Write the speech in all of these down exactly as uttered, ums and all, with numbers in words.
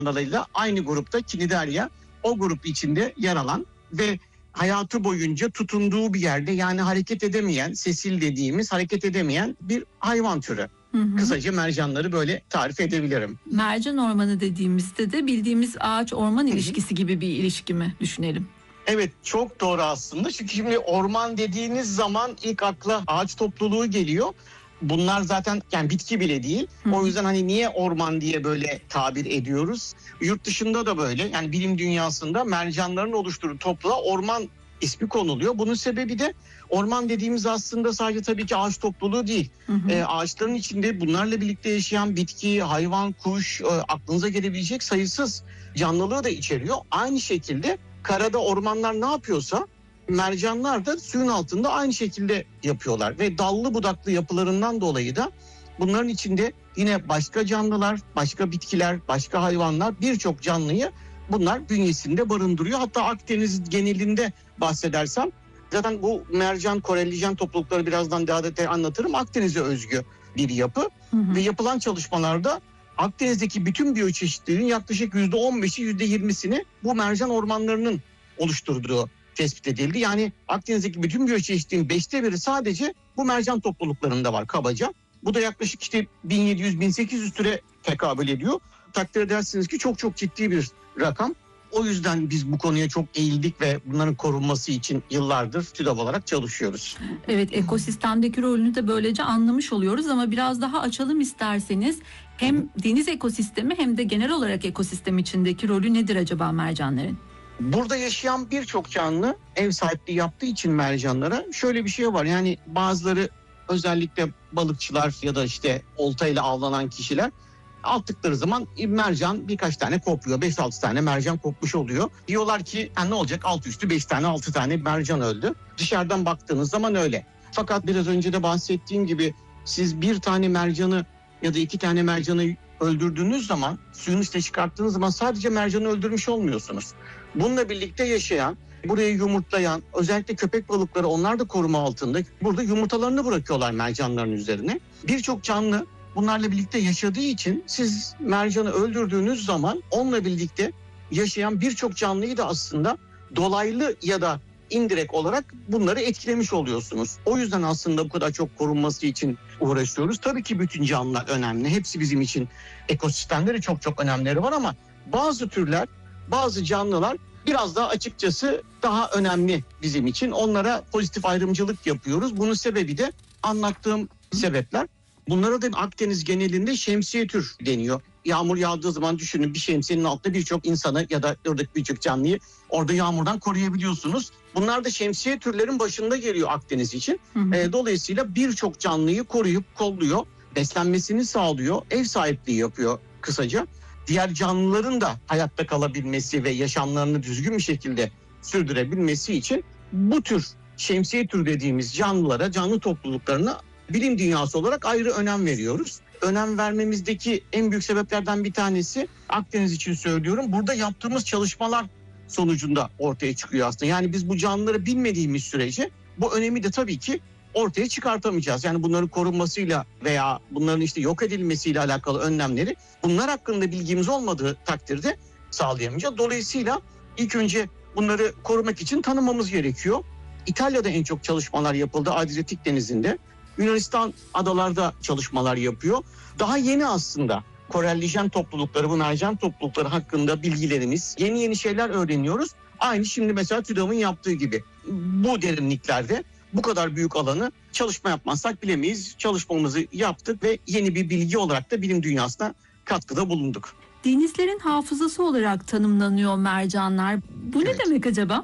dalıyla aynı grupta Cnidaria, o grup içinde yer alan ve hayatı boyunca tutunduğu bir yerde, yani hareket edemeyen, sesil dediğimiz hareket edemeyen bir hayvan türü. Hı hı. Kısaca mercanları böyle tarif edebilirim. Mercan ormanı dediğimizde de bildiğimiz ağaç orman ilişkisi hı hı. gibi bir ilişki mi düşünelim? Evet, çok doğru aslında. Çünkü şimdi orman dediğiniz zaman ilk akla ağaç topluluğu geliyor. Bunlar zaten yani bitki bile değil. Hı. O yüzden hani niye orman diye böyle tabir ediyoruz? Yurt dışında da böyle, yani bilim dünyasında mercanların oluşturduğu topluluğa orman ismi konuluyor. Bunun sebebi de orman dediğimiz aslında sadece tabii ki ağaç topluluğu değil. Hı hı. E, ağaçların içinde bunlarla birlikte yaşayan bitki, hayvan, kuş, e, aklınıza gelebilecek sayısız canlılığı da içeriyor. Aynı şekilde karada ormanlar ne yapıyorsa mercanlar da suyun altında aynı şekilde yapıyorlar. Ve dallı budaklı yapılarından dolayı da bunların içinde yine başka canlılar, başka bitkiler, başka hayvanlar, birçok canlıyı bunlar bünyesinde barındırıyor. Hatta Akdeniz genelinde bahsedersem, zaten bu mercan, korellijen toplulukları birazdan daha detaylı anlatırım. Akdeniz'e özgü bir yapı. Hı hı. Ve yapılan çalışmalarda Akdeniz'deki bütün biyoçeşitliliğin yaklaşık yüzde on beşi yüzde yirmisini bu mercan ormanlarının oluşturduğu tespit edildi. Yani Akdeniz'deki bütün biyoçeşitliliğin beşte biri sadece bu mercan topluluklarında var kabaca. Bu da yaklaşık işte bin yedi yüz bin sekiz yüz türe tekabül ediyor. Takdir edersiniz ki çok çok ciddi bir rakam. O yüzden biz bu konuya çok eğildik ve bunların korunması için yıllardır TÜDAV olarak çalışıyoruz. Evet, ekosistemdeki rolünü de böylece anlamış oluyoruz ama biraz daha açalım isterseniz. Hem deniz ekosistemi hem de genel olarak ekosistem içindeki rolü nedir acaba mercanların? Burada yaşayan birçok canlı ev sahipliği yaptığı için mercanlara şöyle bir şey var. Yani bazıları, özellikle balıkçılar ya da işte oltayla avlanan kişiler, attıkları zaman mercan birkaç tane kopuyor. beş altı tane mercan kopmuş oluyor. Diyorlar ki ne olacak, alt üstü beş tane altı tane mercan öldü. Dışarıdan baktığınız zaman öyle. Fakat biraz önce de bahsettiğim gibi siz bir tane mercanı ya da iki tane mercanı öldürdüğünüz zaman, suyun üstüne çıkarttığınız zaman sadece mercanı öldürmüş olmuyorsunuz. Bununla birlikte yaşayan, burayı yumurtlayan, özellikle köpek balıkları, onlar da koruma altında. Burada yumurtalarını bırakıyorlar mercanların üzerine. Birçok canlı bunlarla birlikte yaşadığı için siz mercanı öldürdüğünüz zaman onunla birlikte yaşayan birçok canlıyı da aslında dolaylı ya da indirekt olarak bunları etkilemiş oluyorsunuz. O yüzden aslında bu kadar çok korunması için uğraşıyoruz. Tabii ki bütün canlılar önemli. Hepsi bizim için, ekosistemleri çok çok önemleri var ama bazı türler, bazı canlılar biraz daha açıkçası daha önemli bizim için. Onlara pozitif ayrımcılık yapıyoruz. Bunun sebebi de anlattığım sebepler. Bunlara da Akdeniz genelinde şemsiye tür deniyor. Yağmur yağdığı zaman düşünün, bir şemsiyenin altında birçok insanı ya da oradaki birçok canlıyı orada yağmurdan koruyabiliyorsunuz. Bunlar da şemsiye türlerin başında geliyor Akdeniz için. Hı hı. E, dolayısıyla birçok canlıyı koruyup kolluyor, beslenmesini sağlıyor, ev sahipliği yapıyor kısaca. Diğer canlıların da hayatta kalabilmesi ve yaşamlarını düzgün bir şekilde sürdürebilmesi için bu tür şemsiye tür dediğimiz canlılara, canlı topluluklarına bilim dünyası olarak ayrı önem veriyoruz. Önem vermemizdeki en büyük sebeplerden bir tanesi, Akdeniz için söylüyorum, burada yaptığımız çalışmalar sonucunda ortaya çıkıyor aslında. Yani biz bu canlıları bilmediğimiz sürece bu önemi de tabii ki ortaya çıkartamayacağız. Yani bunların korunmasıyla veya bunların işte yok edilmesiyle alakalı önlemleri, bunlar hakkında bilgimiz olmadığı takdirde sağlayamayacağız. Dolayısıyla ilk önce bunları korumak için tanımamız gerekiyor. İtalya'da en çok çalışmalar yapıldı, Adriyatik Denizi'nde. Yunanistan adalarda çalışmalar yapıyor. Daha yeni aslında korellijen toplulukları, bu mercan toplulukları hakkında bilgilerimiz, yeni yeni şeyler öğreniyoruz. Aynı şimdi mesela TÜDAV'ın yaptığı gibi bu derinliklerde bu kadar büyük alanı çalışma yapmazsak bilemeyiz. Çalışmamızı yaptık ve yeni bir bilgi olarak da bilim dünyasına katkıda bulunduk. Denizlerin hafızası olarak tanımlanıyor mercanlar. Bu evet. Ne demek acaba?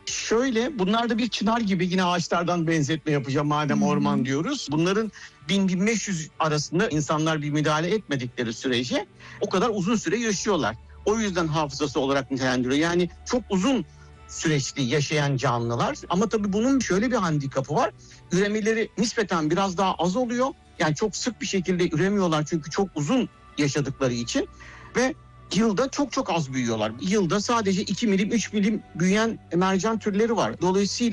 Şöyle, bunlar da bir çınar gibi, yine ağaçlardan benzetme yapacağım madem hmm. orman diyoruz. Bunların bin bin beş yüz arasında insanlar bir müdahale etmedikleri sürece o kadar uzun süre yaşıyorlar. O yüzden hafızası olarak nitelendiriyor. Yani çok uzun süreçli yaşayan canlılar, ama tabii bunun şöyle bir handikapı var. Üremeleri nispeten biraz daha az oluyor. Yani çok sık bir şekilde üremiyorlar çünkü çok uzun yaşadıkları için ve yılda çok çok az büyüyorlar. Yılda sadece iki milim, üç milim büyüyen mercan türleri var. Dolayısıyla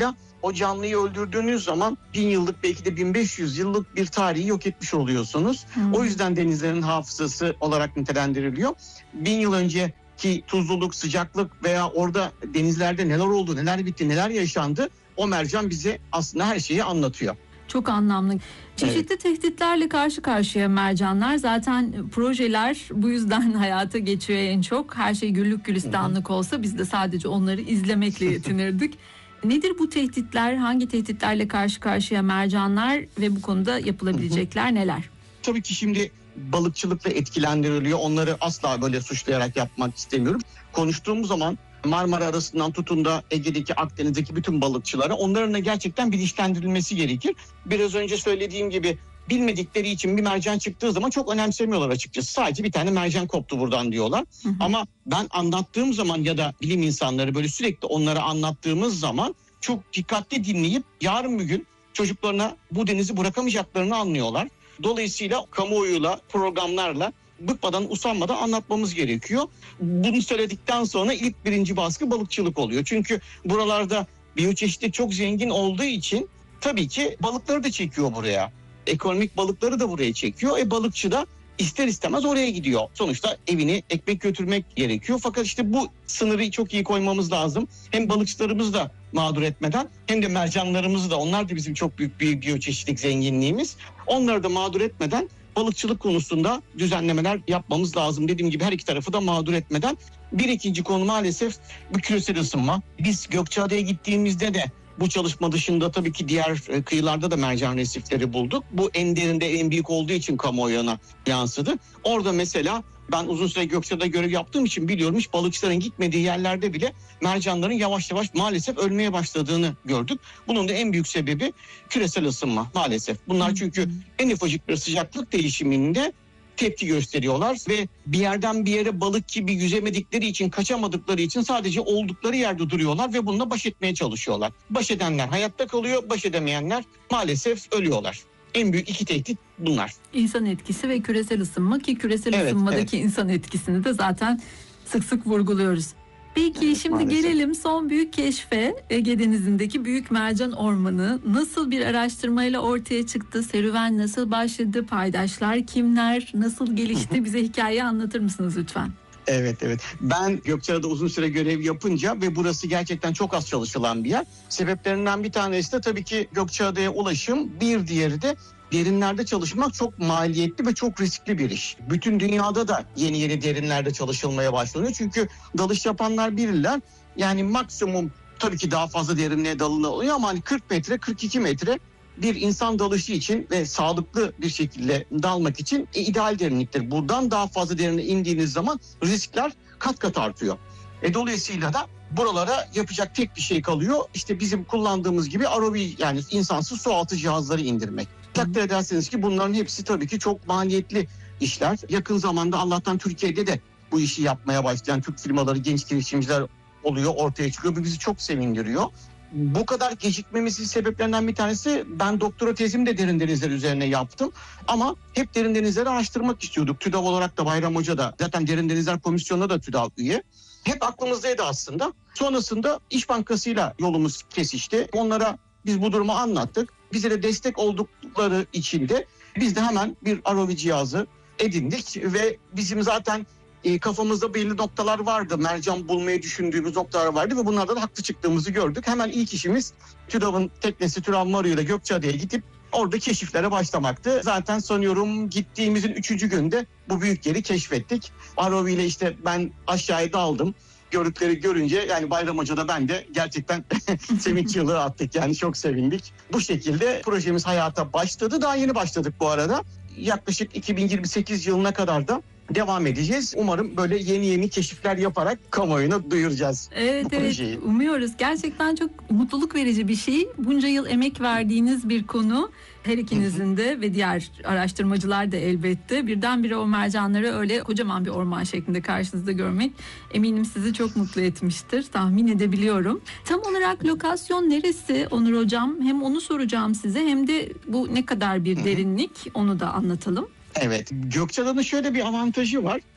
o canlıyı öldürdüğünüz zaman bin yıllık belki de bin beş yüz yıllık bir tarihi yok etmiş oluyorsunuz. Hmm. O yüzden denizlerin hafızası olarak nitelendiriliyor. Bin yıl önceki tuzluluk, sıcaklık veya orada denizlerde neler oldu, neler bitti, neler yaşandı, o mercan bize aslında her şeyi anlatıyor. Çok anlamlı. Çeşitli evet. tehditlerle karşı karşıya mercanlar. Zaten projeler bu yüzden hayata geçiyor en çok. Her şey güllük gülistanlık olsa biz de sadece onları izlemekle yetinirdik. Nedir bu tehditler? Hangi tehditlerle karşı karşıya mercanlar ve bu konuda yapılabilecekler neler? Tabii ki şimdi balıkçılıkla etkilendiriliyor. Onları asla böyle suçlayarak yapmak istemiyorum. Konuştuğumuz zaman Marmara arasından tutun da Ege'deki, Akdeniz'deki bütün balıkçılara onların da gerçekten bilinçlendirilmesi gerekir. Biraz önce söylediğim gibi bilmedikleri için bir mercan çıktığı zaman çok önemsemiyorlar açıkçası. Sadece bir tane mercan koptu buradan diyorlar. Hı hı. Ama ben anlattığım zaman ya da bilim insanları böyle sürekli onlara anlattığımız zaman çok dikkatli dinleyip yarın bir gün çocuklarına bu denizi bırakamayacaklarını anlıyorlar. Dolayısıyla kamuoyuyla, programlarla bıkmadan, usanmadan anlatmamız gerekiyor. Bunu söyledikten sonra ilk birinci baskı balıkçılık oluyor. Çünkü buralarda biyoçeşitlik çok zengin olduğu için tabii ki balıkları da çekiyor buraya. Ekonomik balıkları da buraya çekiyor. E balıkçı da ister istemez oraya gidiyor. Sonuçta evine ekmek götürmek gerekiyor. Fakat işte bu sınırı çok iyi koymamız lazım. Hem balıkçılarımızı da mağdur etmeden hem de mercanlarımızı da, onlar da bizim çok büyük bir biyoçeşitlik zenginliğimiz. Onları da mağdur etmeden balıkçılık konusunda düzenlemeler yapmamız lazım. Dediğim gibi her iki tarafı da mağdur etmeden. Bir ikinci konu maalesef bu küresel ısınma. Biz Gökçeada'ya gittiğimizde de bu çalışma dışında tabii ki diğer kıyılarda da mercan resifleri bulduk. Bu en derinde, en büyük olduğu için kamuoyuna yansıdı. Orada mesela ben uzun süre Gökçeada'da görev yaptığım için biliyorum, hiç balıkçıların gitmediği yerlerde bile mercanların yavaş yavaş maalesef ölmeye başladığını gördük. Bunun da en büyük sebebi küresel ısınma maalesef. Bunlar çünkü en ufacık bir sıcaklık değişiminde tepki gösteriyorlar ve bir yerden bir yere balık gibi yüzemedikleri için, kaçamadıkları için sadece oldukları yerde duruyorlar ve bununla baş etmeye çalışıyorlar. Baş edenler hayatta kalıyor, baş edemeyenler maalesef ölüyorlar. En büyük iki tehdit bunlar. İnsan etkisi ve küresel ısınma, ki küresel evet, ısınmadaki evet. insan etkisini de zaten sık sık vurguluyoruz. Peki evet, şimdi maalesef. Gelelim son büyük keşfe. Ege Denizi'ndeki Büyük Mercan Ormanı nasıl bir araştırmayla ortaya çıktı? Serüven nasıl başladı? Paydaşlar kimler? Nasıl gelişti? Bize hikayeyi anlatır mısınız lütfen? Evet evet. Ben Gökçeada'da uzun süre görev yapınca ve burası gerçekten çok az çalışılan bir yer. Sebeplerinden bir tanesi de tabii ki Gökçeada'ya ulaşım. Bir diğeri de derinlerde çalışmak çok maliyetli ve çok riskli bir iş. Bütün dünyada da yeni yeni derinlerde çalışılmaya başlanıyor. Çünkü dalış yapanlar bilirler. Yani maksimum tabii ki daha fazla derinliğe dalınıyor ama hani kırk metre, kırk iki metre bir insan dalışı için ve sağlıklı bir şekilde dalmak için e, ideal derinliktir. Buradan daha fazla derine indiğiniz zaman riskler kat kat artıyor. E, dolayısıyla da buralara yapacak tek bir şey kalıyor. İşte bizim kullandığımız gibi R O V, yani insansız su altı cihazları indirmek. Takdir ederseniz ki bunların hepsi tabii ki çok maliyetli işler. Yakın zamanda Allah'tan Türkiye'de de bu işi yapmaya başlayan Türk firmaları, genç girişimciler oluyor, ortaya çıkıyor. Bu bizi çok sevindiriyor. Bu kadar gecikmemizin sebeplerinden bir tanesi, ben doktora tezimi de derin denizler üzerine yaptım. Ama hep derin denizleri araştırmak istiyorduk. TÜDAV olarak da Bayram Hoca da, zaten Derin Denizler Komisyonu'na da TÜDAV üye. Hep aklımızdaydı aslında. Sonrasında İş Bankası'yla yolumuz kesişti. Onlara biz bu durumu anlattık. Bize de destek oldukları için de biz de hemen bir R O V cihazı edindik. Ve bizim zaten e, kafamızda belli noktalar vardı. Mercan bulmayı düşündüğümüz noktalar vardı ve bunlardan haklı çıktığımızı gördük. Hemen ilk işimiz TÜDAV'ın teknesi TÜRAV Mario ile Gökçeada'ya gidip orada keşiflere başlamaktı. Zaten sanıyorum gittiğimizin üçüncü günde bu büyük yeri keşfettik. R O V ile işte ben aşağıya daldım. Görüntüleri görünce yani Bayram Hoca'da ben de gerçekten sevinç çığlığı attık, yani çok sevindik. Bu şekilde projemiz hayata başladı. Daha yeni başladık bu arada. Yaklaşık iki bin yirmi sekiz yılına kadar da devam edeceğiz. Umarım böyle yeni yeni keşifler yaparak kamuoyuna duyuracağız evet, bu projeyi. Evet, umuyoruz. Gerçekten çok mutluluk verici bir şey. Bunca yıl emek verdiğiniz bir konu. Her ikinizin de ve diğer araştırmacılar da elbette. Birdenbire o mercanları öyle kocaman bir orman şeklinde karşınızda görmek eminim sizi çok mutlu etmiştir. Tahmin edebiliyorum. Tam olarak lokasyon neresi Onur Hocam? Hem onu soracağım size, hem de bu ne kadar bir derinlik, onu da anlatalım. Evet, Gökçeada'nın şöyle bir avantajı var.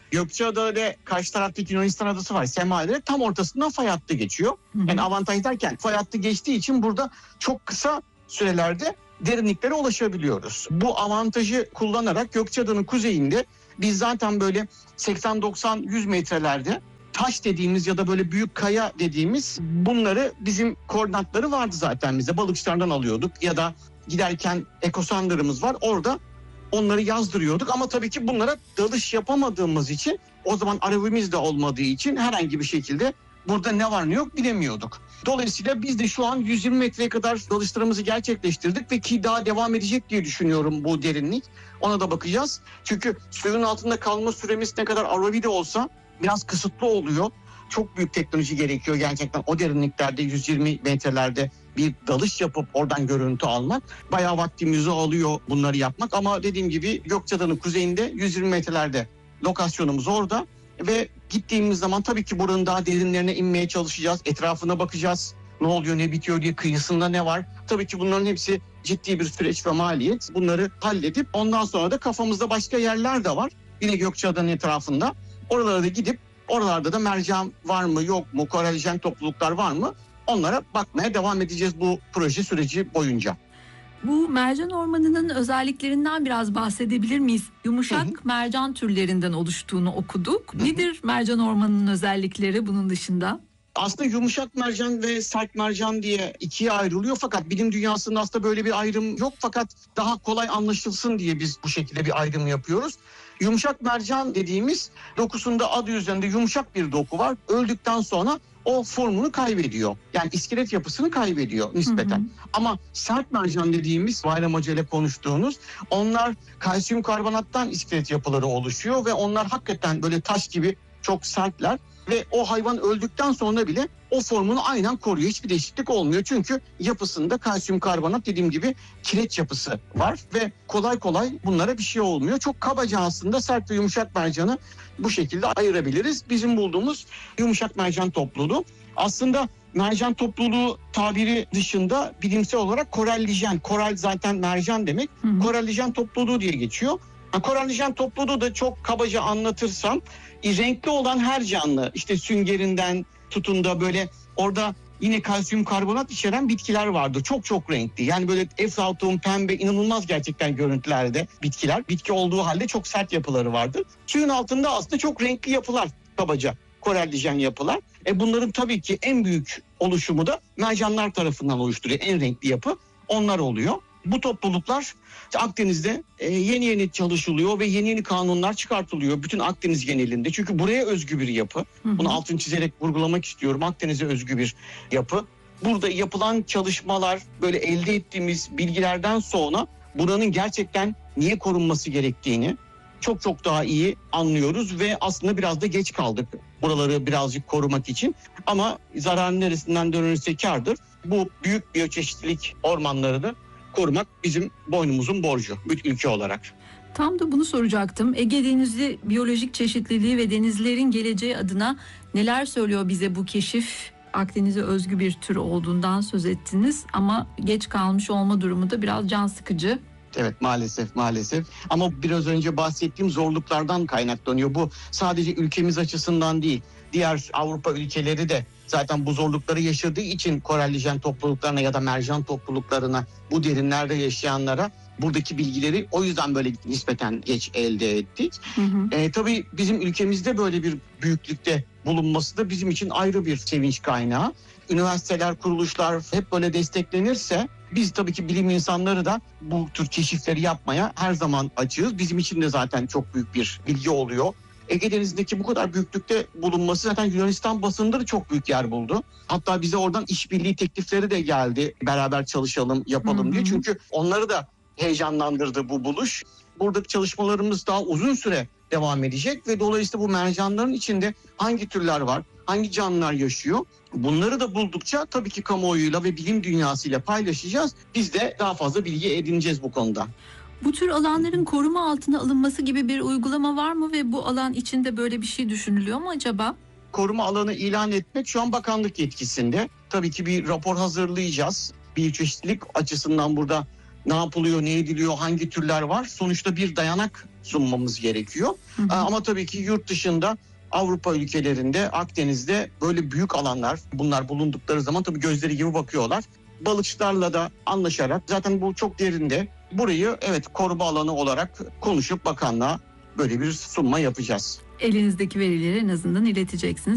Gökçeada ile karşı taraftaki Yunanistan adası var. Semailere tam ortasından fay hattı geçiyor. Hı hı. Yani avantaj derken fay hattı geçtiği için burada çok kısa sürelerde derinliklere ulaşabiliyoruz. Bu avantajı kullanarak Gökçeada'nın kuzeyinde biz zaten böyle seksen doksan yüz metrelerde taş dediğimiz ya da böyle büyük kaya dediğimiz bunları bizim koordinatları vardı zaten bize. Balıkçılardan alıyorduk ya da giderken ekosandırımız var. Orada onları yazdırıyorduk ama tabii ki bunlara dalış yapamadığımız için o zaman arabamız da olmadığı için herhangi bir şekilde burada ne var ne yok bilemiyorduk. Dolayısıyla biz de şu an yüz yirmi metreye kadar dalışlarımızı gerçekleştirdik ve ki daha devam edecek diye düşünüyorum bu derinlik. Ona da bakacağız. Çünkü suyun altında kalma süremiz ne kadar arovide olsa biraz kısıtlı oluyor. Çok büyük teknoloji gerekiyor gerçekten o derinliklerde yüz yirmi metrelerde bir dalış yapıp oradan görüntü almak. Bayağı vaktimizi alıyor bunları yapmak ama dediğim gibi Gökçeada'nın kuzeyinde yüz yirmi metrelerde lokasyonumuz orada. Ve gittiğimiz zaman tabii ki buranın daha derinlerine inmeye çalışacağız. Etrafına bakacağız. Ne oluyor ne bitiyor diye, kıyısında ne var. Tabii ki bunların hepsi ciddi bir süreç ve maliyet. Bunları halledip ondan sonra da kafamızda başka yerler de var. Yine Gökçeada'nın etrafında. Oralara da gidip oralarda da mercan var mı yok mu, koraljen topluluklar var mı? Onlara bakmaya devam edeceğiz bu proje süreci boyunca. Bu mercan ormanının özelliklerinden biraz bahsedebilir miyiz? Yumuşak hı hı. mercan türlerinden oluştuğunu okuduk. Hı hı. Nedir mercan ormanının özellikleri bunun dışında? Aslında yumuşak mercan ve sert mercan diye ikiye ayrılıyor. Fakat bilim dünyasında aslında böyle bir ayrım yok. Fakat daha kolay anlaşılsın diye biz bu şekilde bir ayrım yapıyoruz. Yumuşak mercan dediğimiz dokusunda adı üzerinde yumuşak bir doku var. Öldükten sonra o formunu kaybediyor. Yani iskelet yapısını kaybediyor nispeten. Hı hı. Ama sert mercan dediğimiz Bayram Hoca ile konuştuğunuz onlar kalsiyum karbonattan iskelet yapıları oluşuyor ve onlar hakikaten böyle taş gibi çok sertler. Ve o hayvan öldükten sonra bile o formunu aynen koruyor. Hiçbir değişiklik olmuyor. Çünkü yapısında kalsiyum karbonat dediğim gibi kireç yapısı var. Ve kolay kolay bunlara bir şey olmuyor. Çok kabaca aslında sert ve yumuşak mercanı bu şekilde ayırabiliriz. Bizim bulduğumuz yumuşak mercan topluluğu. Aslında mercan topluluğu tabiri dışında bilimsel olarak korallijen. Koral zaten mercan demek. Hı hı. Korallijen topluluğu diye geçiyor. Korallijen topluluğu da çok kabaca anlatırsam renkli olan her canlı işte süngerinden tutun da böyle orada yine kalsiyum karbonat içeren bitkiler vardı. Çok çok renkli. Yani böyle eflatun, pembe inanılmaz gerçekten görüntülerde bitkiler. Bitki olduğu halde çok sert yapıları vardı. Suyun altında aslında çok renkli yapılar kabaca. Korallijen yapılar. E bunların tabii ki en büyük oluşumu da mercanlar tarafından oluşturuyor. En renkli yapı onlar oluyor. Bu topluluklar Akdeniz'de yeni yeni çalışılıyor ve yeni yeni kanunlar çıkartılıyor bütün Akdeniz genelinde. Çünkü buraya özgü bir yapı. Hı hı. Bunu altını çizerek vurgulamak istiyorum. Akdeniz'e özgü bir yapı. Burada yapılan çalışmalar böyle elde ettiğimiz bilgilerden sonra buranın gerçekten niye korunması gerektiğini çok çok daha iyi anlıyoruz ve aslında biraz da geç kaldık buraları birazcık korumak için. Ama zararın neresinden dönülürse kârdır. Bu büyük biyoçeşitlilik ormanlarını korumak bizim boynumuzun borcu bütün ülke olarak. Tam da bunu soracaktım. Ege Denizi biyolojik çeşitliliği ve denizlerin geleceği adına neler söylüyor bize bu keşif? Akdeniz'e özgü bir tür olduğundan söz ettiniz ama geç kalmış olma durumu da biraz can sıkıcı. Evet maalesef maalesef ama biraz önce bahsettiğim zorluklardan kaynaklanıyor. Bu sadece ülkemiz açısından değil, diğer Avrupa ülkeleri de zaten bu zorlukları yaşadığı için korallijen topluluklarına ya da mercan topluluklarına, bu derinlerde yaşayanlara buradaki bilgileri o yüzden böyle nispeten geç elde ettik. Hı hı. E, tabii bizim ülkemizde böyle bir büyüklükte bulunması da bizim için ayrı bir sevinç kaynağı. Üniversiteler, kuruluşlar hep böyle desteklenirse biz tabii ki bilim insanları da bu tür keşifleri yapmaya her zaman açığız. Bizim için de zaten çok büyük bir bilgi oluyor. Ege Denizi'ndeki bu kadar büyüklükte bulunması zaten Yunanistan basınında da çok büyük yer buldu. Hatta bize oradan işbirliği teklifleri de geldi. Beraber çalışalım, yapalım Hı-hı. diye. Çünkü onları da heyecanlandırdı bu buluş. Buradaki çalışmalarımız daha uzun süre devam edecek ve dolayısıyla bu mercanların içinde hangi türler var, hangi canlılar yaşıyor? Bunları da buldukça tabii ki kamuoyuyla ve bilim dünyasıyla paylaşacağız. Biz de daha fazla bilgi edineceğiz bu konuda. Bu tür alanların koruma altına alınması gibi bir uygulama var mı ve bu alan içinde böyle bir şey düşünülüyor mu acaba? Koruma alanı ilan etmek şu an bakanlık yetkisinde. Tabii ki bir rapor hazırlayacağız. Biyoçeşitlilik açısından burada ne yapılıyor, ne ediliyor, hangi türler var? Sonuçta bir dayanak sunmamız gerekiyor. Hı hı. Ama tabii ki yurt dışında, Avrupa ülkelerinde, Akdeniz'de böyle büyük alanlar, bunlar bulundukları zaman tabii gözleri gibi bakıyorlar. Balıkçılarla da anlaşarak, zaten bu çok derinde, burayı evet koruma alanı olarak konuşup bakanlığa böyle bir sunma yapacağız. Elinizdeki verileri en azından ileteceksiniz.